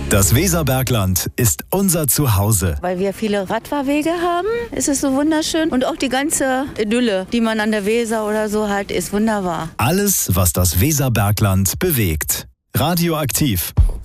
Das Weserbergland ist unser Zuhause. Weil wir viele Radfahrwege haben, ist es so wunderschön. Und auch die ganze Idylle, die man an der Weser oder so hat, ist wunderbar. Alles, was das Weserbergland bewegt. Radioaktiv.